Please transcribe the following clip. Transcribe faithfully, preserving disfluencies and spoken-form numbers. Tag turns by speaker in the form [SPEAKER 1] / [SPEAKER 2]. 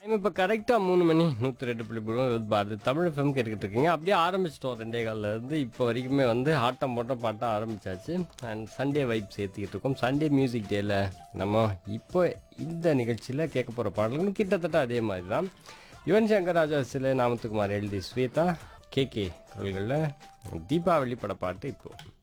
[SPEAKER 1] இப்போ கரெக்டாக மூணு மணி நூற்றி ரெண்டு புள்ளி மூணு பாரதி தமிழ் ஃபிலிம் கேட்டுக்கிட்டு இருக்கீங்க. அப்படியே ஆரம்பிச்சிட்டோம் ரெண்டே காலில் இருந்து இப்போ வரைக்குமே வந்து ஆட்டம் போட்டம் பாட்டம் ஆரம்பிச்சாச்சு. அண்ட் சண்டே வைப் சேர்த்துக்கிட்டு இருக்கோம். சண்டே மியூசிக் டேயில் நம்ம இப்போ இந்த நிகழ்ச்சியில் கேட்க போகிற பாடல்கள் கிட்டத்தட்ட அதே மாதிரி தான். யுவன் சங்கர் ராஜா சிலை நாமத்துக்குமார் எழுதி ஸ்வேதா கே கே குரல்களில் தீபாவளி பட பாட்டு இப்போ